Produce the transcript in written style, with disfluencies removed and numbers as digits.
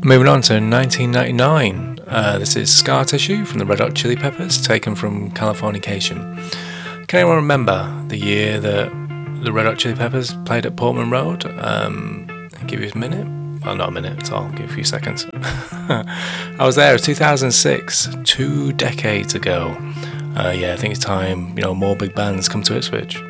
Moving on to 1999. This is Scar Tissue from the Red Hot Chili Peppers, taken from Californication. Can anyone remember the year that the Red Hot Chili Peppers played at Portman Road? I'll give you a minute. Well, not a minute at all. I'll give you a few seconds. I was there in 2006, 2 decades ago. I think it's time, more big bands come to Ipswich.